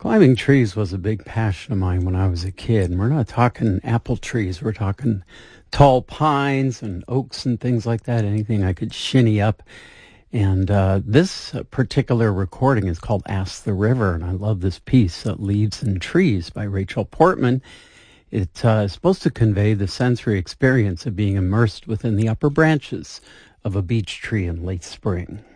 Climbing trees was a big passion of mine when I was a kid. And we're not talking apple trees. We're talking tall pines and oaks and things like that, anything I could shinny up. And this particular recording is called Ask the River. And I love this piece, Leaves and Trees by Rachel Portman. It's supposed to convey the sensory experience of being immersed within the upper branches of a beech tree in late spring.